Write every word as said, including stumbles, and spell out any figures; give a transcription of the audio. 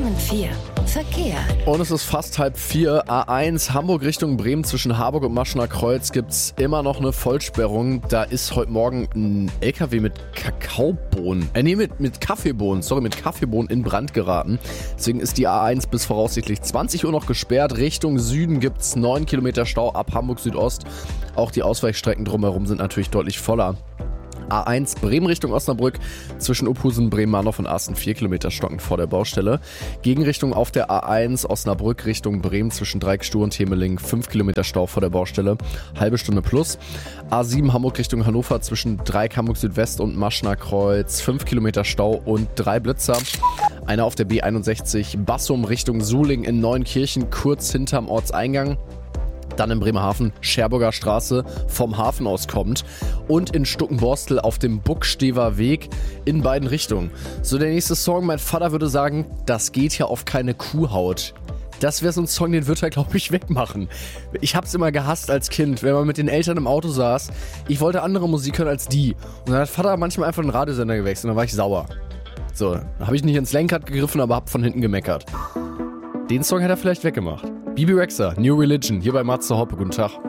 und vier. Verkehr. Und es ist fast halb vier. A eins Hamburg Richtung Bremen zwischen Harburg und Maschener Kreuz gibt's immer noch eine Vollsperrung. Da ist heute Morgen ein L K W mit Kakaobohnen, äh nee, mit, mit Kaffeebohnen, sorry, mit Kaffeebohnen in Brand geraten. Deswegen ist die A eins bis voraussichtlich zwanzig Uhr noch gesperrt. Richtung Süden gibt's neun Kilometer Stau ab Hamburg Südost. Auch die Ausweichstrecken drumherum sind natürlich deutlich voller. A eins Bremen Richtung Osnabrück zwischen Uphusen, Bremen-Manow und Asten vier Kilometer stockend vor der Baustelle. Gegenrichtung auf der A eins Osnabrück Richtung Bremen zwischen Dreieckstuhl und Temeling fünf Kilometer Stau vor der Baustelle, halbe Stunde plus. A sieben Hamburg Richtung Hannover zwischen Dreieck Hamburg Südwest und Maschener Kreuz fünf Kilometer Stau und drei Blitzer. Einer auf der B einundsechzig Bassum Richtung Suling in Neunkirchen kurz hinterm Ortseingang. Dann in Bremerhaven Scherburger Straße vom Hafen aus kommt und in Stuckenborstel auf dem Buckstever Weg in beiden Richtungen. So, der nächste Song, mein Vater würde sagen, das geht ja auf keine Kuhhaut. Das wäre so ein Song, den wird er, glaube ich, wegmachen. Ich hab's immer gehasst als Kind, wenn man mit den Eltern im Auto saß. Ich wollte andere Musik hören als die. Und dann hat Vater manchmal einfach den Radiosender gewechselt und dann war ich sauer. So, dann habe ich nicht ins Lenkrad gegriffen, aber hab von hinten gemeckert. Den Song hätte er vielleicht weggemacht. Bibi Rexha, New Religion, hier bei Matze Hoppe. Guten Tag.